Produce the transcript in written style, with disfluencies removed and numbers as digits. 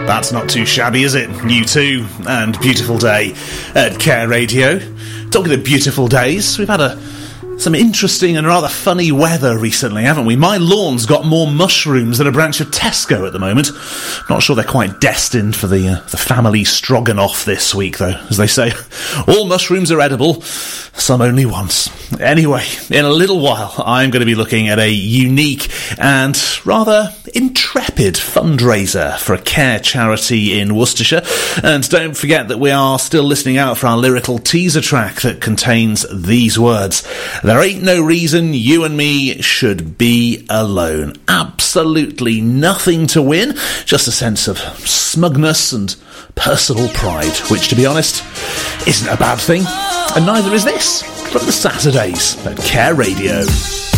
That's not too shabby, is it? U2 and Beautiful Day at Care Radio. Talking of beautiful days, we've had some interesting and rather funny weather recently, haven't we? My lawn's got more mushrooms than a branch of Tesco at the moment. Not sure they're quite destined for the family stroganoff this week, though. As they say, all mushrooms are edible, some only once. Anyway, in a little while, I'm going to be looking at a unique and rather intrepid fundraiser for a care charity in Worcestershire. And don't forget that we are still listening out for our lyrical teaser track that contains these words. There ain't no reason you and me should be alone. Absolutely nothing to win, just a sense of smugness and personal pride, which, to be honest, isn't a bad thing. And neither is this from the Saturdays at Care Radio.